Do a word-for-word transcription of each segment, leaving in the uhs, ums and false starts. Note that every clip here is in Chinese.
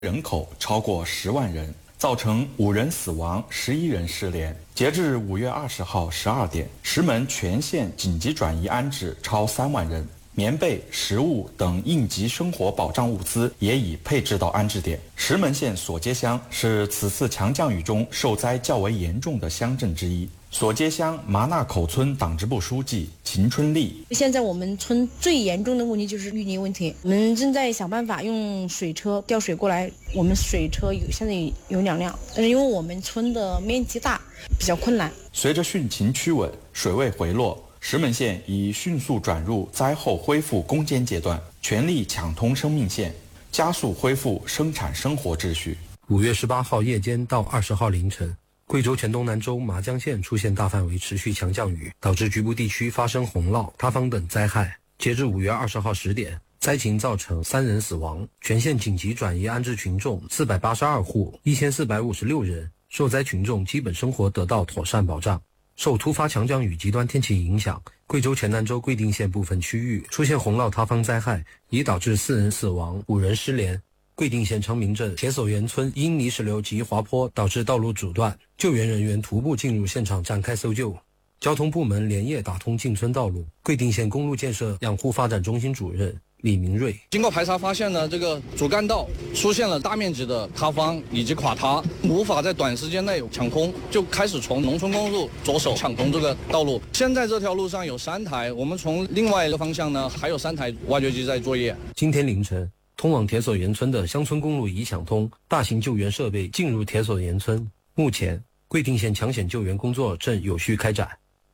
人口超过十万人，造成五人死亡、十一人失联。截至五月二十号十二点，石门全县紧急转移安置超三万人。棉被、食物等应急生活保障物资也已配置到安置点。石门县索街乡是此次强降雨中受灾较为严重的乡镇之一。索街乡麻纳口村党支部书记秦春丽： 现在我们村最严重的问题就是淤泥问题，我们正在想办法用水车调水过来。我们水车有现在有两辆，但是因为我们村的面积大，比较困难。 随着汛情趋稳，水位回落，石门县已迅速转入灾后恢复攻坚阶段，全力抢通生命线，加速恢复生产生活秩序。 五月十八号夜间到二十号凌晨，贵州黔东南州麻江县出现大范围持续强降雨，导致局部地区发生洪涝、塌方等灾害。截至五月二十号十点，灾情造成三人死亡，全县紧急转移安置群众四百八十二户，一千四百五十六人，受灾群众基本生活得到妥善保障。受突发强降雨极端天气影响，贵州黔南州贵定县部分区域出现洪涝塌方灾害，已导致四人死亡、五人失联。贵定县昌明镇铁索园村因泥石流及滑坡导致道路阻断，救援人员徒步进入现场展开搜救。交通部门连夜打通进村道路。贵定县公路建设养护发展中心主任李明瑞： 经过排查发现呢，这个主干道出现了大面积的塌方以及垮塌，无法在短时间内抢通，就开始从农村公路着手抢通这个道路。现在这条路上有三台，我们从另外一个方向呢还有三台挖掘机在作业。 今天凌晨，通往铁索园村的乡村公路已抢通，大型救援设备进入铁索园村。目前，贵定县抢险救援工作正有序开展。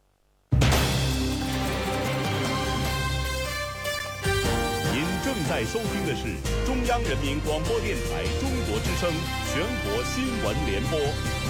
在收听的是中央人民广播电台中国之声全国新闻联播。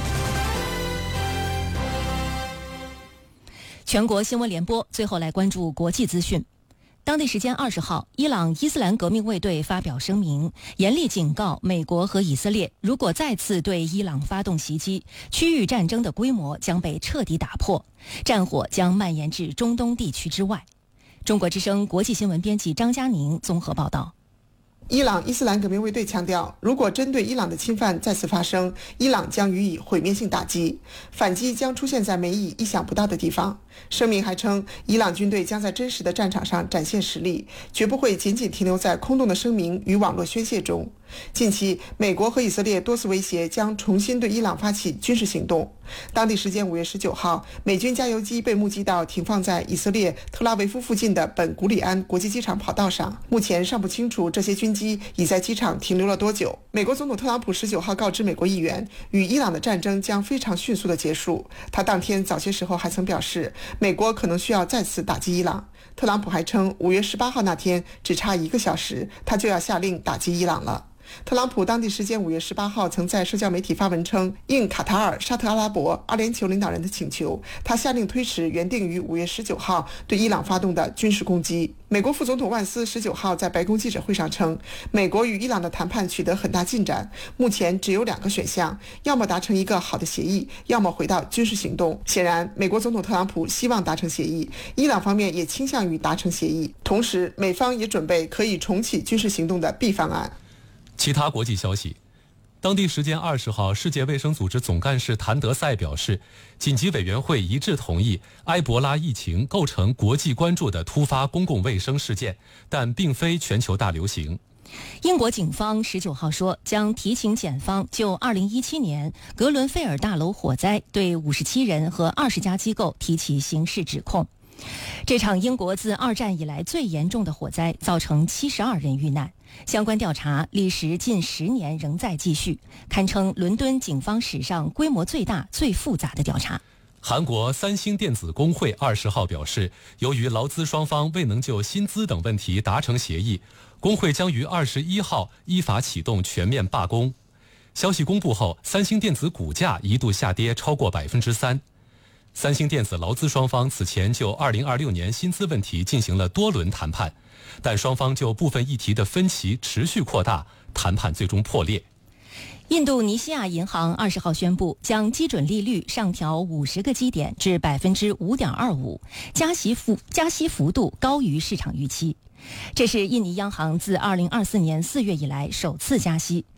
全国新闻联播，最后来关注国际资讯。当地时间二十号，伊朗伊斯兰革命卫队发表声明，严厉警告美国和以色列，如果再次对伊朗发动袭击，区域战争的规模将被彻底打破，战火将蔓延至中东地区之外。中国之声国际新闻编辑张嘉宁综合报道。 伊朗伊斯兰革命卫队强调，如果针对伊朗的侵犯再次发生，伊朗将予以毁灭性打击，反击将出现在美以意想不到的地方。声明还称，伊朗军队将在真实的战场上展现实力，绝不会仅仅停留在空洞的声明与网络宣泄中。近期，美国和以色列多次威胁将重新对伊朗发起军事行动。当地时间五月十九号，美军加油机被目击到停放在以色列特拉维夫附近的本古里安国际机场跑道上。目前尚不清楚这些军机已在机场停留了多久。美国总统特朗普十九号告知美国议员，与伊朗的战争将非常迅速地结束。他当天早些时候还曾表示，美国可能需要再次打击伊朗。特朗普还称，五月十八号那天只差一个小时，他就要下令打击伊朗了。特朗普当地时间五月十八号曾在社交媒体发文称，应卡塔尔、沙特阿拉伯、阿联酋领导人的请求，他下令推迟原定于五月十九号对伊朗发动的军事攻击。美国副总统万斯十九号在白宫记者会上称，美国与伊朗的谈判取得很大进展，目前只有两个选项，要么达成一个好的协议，要么回到军事行动。显然，美国总统特朗普希望达成协议，伊朗方面也倾向于达成协议，同时美方也准备可以重启军事行动的 B 方案。 其他国际消息，当地时间二十号，世界卫生组织总干事谭德赛表示，紧急委员会一致同意埃博拉疫情构成国际关注的突发公共卫生事件，但并非全球大流行。 英国警方十九号说，将提请检方就二零一七年格伦菲尔大楼火灾对五十七人和二十家机构提起刑事指控。这场英国自二战以来最严重的火灾造成七十二人遇难，相关调查历时近十年仍在继续，堪称伦敦警方史上规模最大、最复杂的调查。 韩国三星电子工会二十号表示，由于劳资双方未能就薪资等问题达成协议，工会将于二十一号依法启动全面罢工。消息公布后，三星电子股价一度下跌超过百分之三。三星电子劳资双方此前就二零二六年薪资问题进行了多轮谈判，但双方就部分议题的分歧持续扩大，谈判最终破裂。 印度尼西亚银行二十号宣布，将基准利率上调五十个基点至百分之五点二五，加息幅加息幅度高于市场预期。这是印尼央行自二零二四年四月以来首次加息，